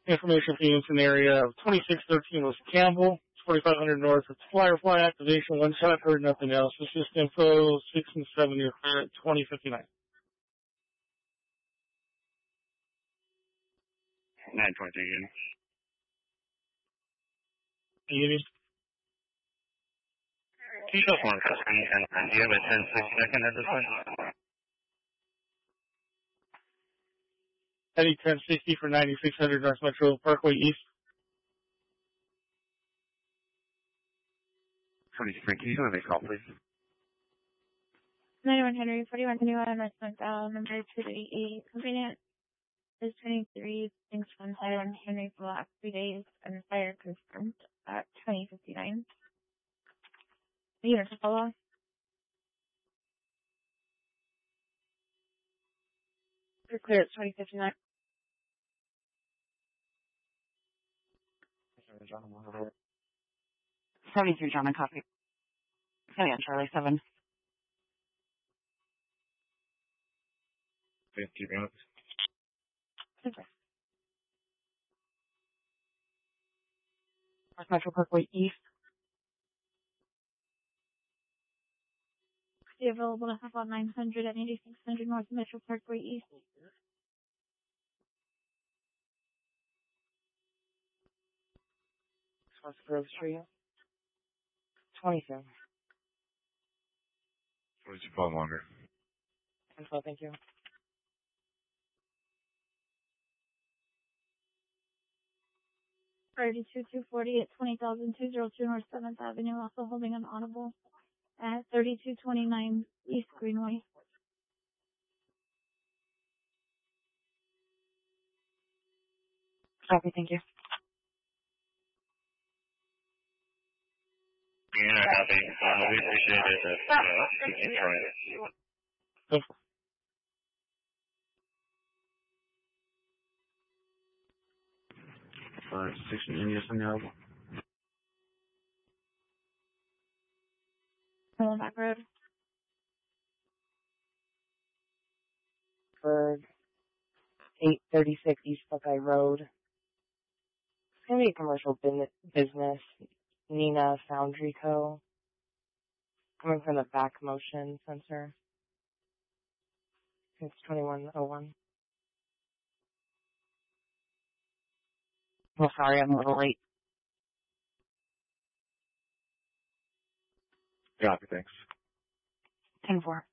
Information for the incident area of 2613 West Campbell, 4500 north of Firefly. Activation, one shot, heard nothing else. Assist info, 6 and 7, you're clear at 2059. 923 units. Units. Can you just one custody and do you have a 10-6 at this point? Heading 1060 for 9600 North Metro Parkway East. 23, can you go to the call, please? 91 Henry, 4121 West McDowell, number 288. Convenient is 23, things from 91 Henry for the last 3 days, and fire confirmed at 2059. The units to follow. You're clear at 2059. 73 John, I copy. Setting on Charlie 7. 50 minutes. Okay. North Metro Parkway East. Be available to have on 900 at 8600 North Metro Parkway East. West Grove Street. 27. 42 longer. 10-12, thank you. Priority 2240 at 20,202 North 7th Avenue, also holding an audible at 3229 East Greenway. Copy, thank you. Yeah, copy. We appreciate it. Keep trying. Station Indians now. Back Road. For 836 East Buckeye Road. It's going to be a commercial business. Nina Foundry Co. Coming from the back motion sensor. It's 2101. Oh, sorry, I'm a little late. Copy, thanks. 10-4.